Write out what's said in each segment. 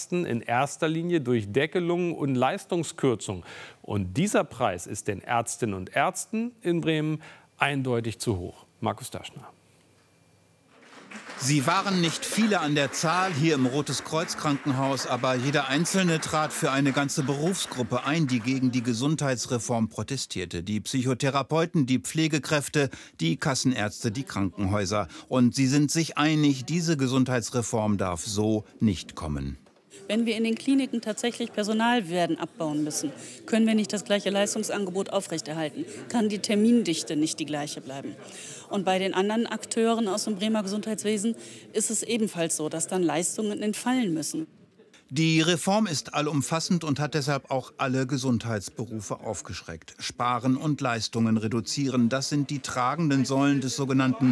Ärzten in erster Linie durch Deckelungen und Leistungskürzungen. Und dieser Preis ist den Ärztinnen und Ärzten in Bremen eindeutig zu hoch. Markus Daschner. Sie waren nicht viele an der Zahl hier im Rotes-Kreuz-Krankenhaus, aber jeder Einzelne trat für eine ganze Berufsgruppe ein, die gegen die Gesundheitsreform protestierte. Die Psychotherapeuten, die Pflegekräfte, die Kassenärzte, die Krankenhäuser. Und sie sind sich einig, diese Gesundheitsreform darf so nicht kommen. Wenn wir in den Kliniken tatsächlich Personal werden abbauen müssen, können wir nicht das gleiche Leistungsangebot aufrechterhalten, kann die Termindichte nicht die gleiche bleiben. Und bei den anderen Akteuren aus dem Bremer Gesundheitswesen ist es ebenfalls so, dass dann Leistungen entfallen müssen. Die Reform ist allumfassend und hat deshalb auch alle Gesundheitsberufe aufgeschreckt. Sparen und Leistungen reduzieren, das sind die tragenden Säulen des sogenannten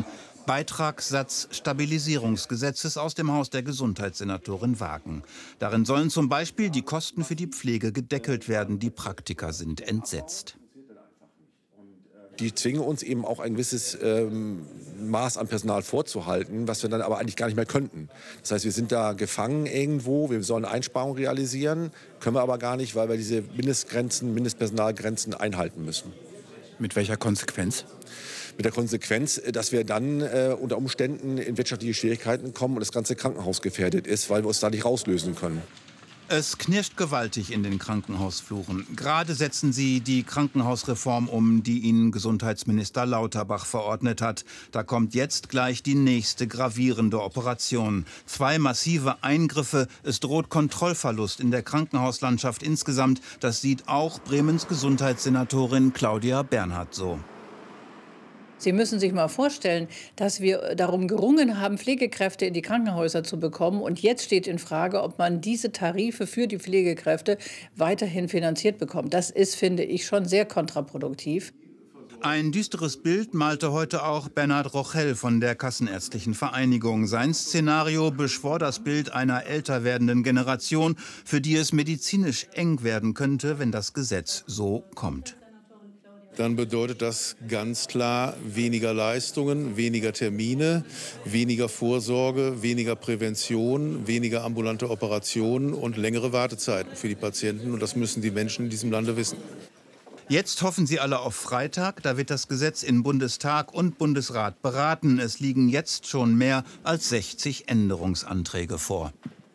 Beitragssatzstabilisierungsgesetzes aus dem Haus der Gesundheitssenatorin Wagen. Darin sollen zum Beispiel die Kosten für die Pflege gedeckelt werden. Die Praktiker sind entsetzt. Die zwingen uns eben auch ein gewisses Maß an Personal vorzuhalten, was wir dann aber eigentlich gar nicht mehr könnten. Das heißt, wir sind da gefangen irgendwo, wir sollen Einsparungen realisieren, können wir aber gar nicht, weil wir diese Mindestpersonalgrenzen einhalten müssen. Mit welcher Konsequenz? Mit der Konsequenz, dass wir dann unter Umständen in wirtschaftliche Schwierigkeiten kommen und das ganze Krankenhaus gefährdet ist, weil wir uns da nicht rauslösen können. Es knirscht gewaltig in den Krankenhausfluren. Gerade setzen sie die Krankenhausreform um, die ihnen Gesundheitsminister Lauterbach verordnet hat. Da kommt jetzt gleich die nächste gravierende Operation. 2 massive Eingriffe. Es droht Kontrollverlust in der Krankenhauslandschaft insgesamt. Das sieht auch Bremens Gesundheitssenatorin Claudia Bernhardt so. Sie müssen sich mal vorstellen, dass wir darum gerungen haben, Pflegekräfte in die Krankenhäuser zu bekommen. Und jetzt steht in Frage, ob man diese Tarife für die Pflegekräfte weiterhin finanziert bekommt. Das ist, finde ich, schon sehr kontraproduktiv. Ein düsteres Bild malte heute auch Bernhard Rochell von der Kassenärztlichen Vereinigung. Sein Szenario beschwor das Bild einer älter werdenden Generation, für die es medizinisch eng werden könnte, wenn das Gesetz so kommt. Dann bedeutet das ganz klar weniger Leistungen, weniger Termine, weniger Vorsorge, weniger Prävention, weniger ambulante Operationen und längere Wartezeiten für die Patienten. Und das müssen die Menschen in diesem Lande wissen. Jetzt hoffen sie alle auf Freitag. Da wird das Gesetz in Bundestag und Bundesrat beraten. Es liegen jetzt schon mehr als 60 Änderungsanträge vor.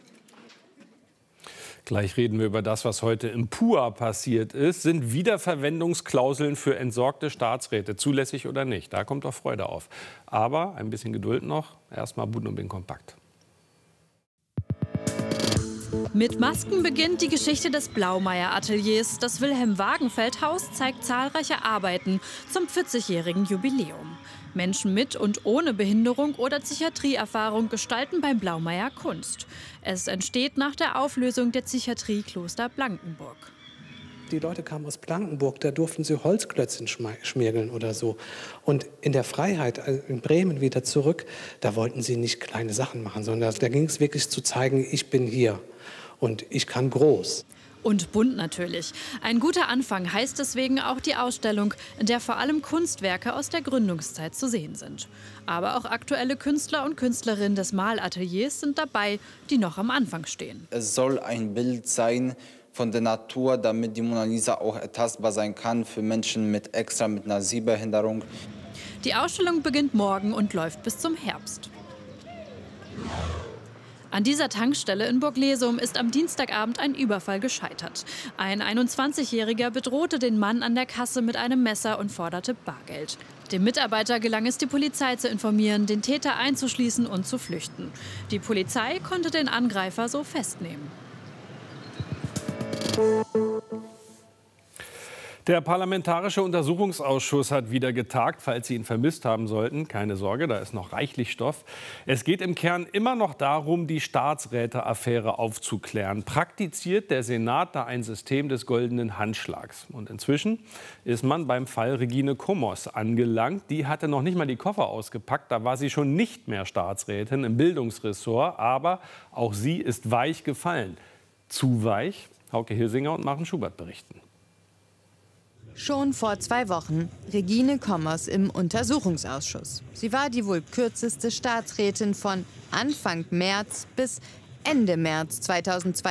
Gleich reden wir über das, was heute im PUA passiert ist. Sind Wiederverwendungsklauseln für entsorgte Staatsräte zulässig oder nicht? Da kommt doch Freude auf. Aber ein bisschen Geduld noch. Erstmal Budnobin kompakt. Mit Masken beginnt die Geschichte des Blaumeier-Ateliers. Das Wilhelm-Wagenfeld-Haus zeigt zahlreiche Arbeiten zum 40-jährigen Jubiläum. Menschen mit und ohne Behinderung oder Psychiatrieerfahrung gestalten beim Blaumeier Kunst. Es entsteht nach der Auflösung der Psychiatrie Kloster Blankenburg. Die Leute kamen aus Blankenburg, da durften sie Holzklötzchen schmirgeln oder so. Und in der Freiheit, in Bremen wieder zurück, da wollten sie nicht kleine Sachen machen, sondern da ging es wirklich zu zeigen, ich bin hier und ich kann groß. Und bunt natürlich. Ein guter Anfang heißt deswegen auch die Ausstellung, in der vor allem Kunstwerke aus der Gründungszeit zu sehen sind. Aber auch aktuelle Künstler und Künstlerinnen des Malateliers sind dabei, die noch am Anfang stehen. Es soll ein Bild sein von der Natur, damit die Mona Lisa auch ertastbar sein kann für Menschen mit einer Sehbehinderung. Die Ausstellung beginnt morgen und läuft bis zum Herbst. An dieser Tankstelle in Burglesum ist am Dienstagabend ein Überfall gescheitert. Ein 21-Jähriger bedrohte den Mann an der Kasse mit einem Messer und forderte Bargeld. Dem Mitarbeiter gelang es, die Polizei zu informieren, den Täter einzuschließen und zu flüchten. Die Polizei konnte den Angreifer so festnehmen. Der Parlamentarische Untersuchungsausschuss hat wieder getagt, falls Sie ihn vermisst haben sollten. Keine Sorge, da ist noch reichlich Stoff. Es geht im Kern immer noch darum, die Staatsräte-Affäre aufzuklären. Praktiziert der Senat da ein System des goldenen Handschlags. Und inzwischen ist man beim Fall Regine Kummers angelangt. Die hatte noch nicht mal die Koffer ausgepackt. Da war sie schon nicht mehr Staatsrätin im Bildungsressort. Aber auch sie ist weich gefallen. Zu weich? Hauke Hilsinger und Maren Schubert berichten. Schon vor 2 Wochen Regine Kummers im Untersuchungsausschuss. Sie war die wohl kürzeste Staatsrätin von Anfang März bis Ende März 2002.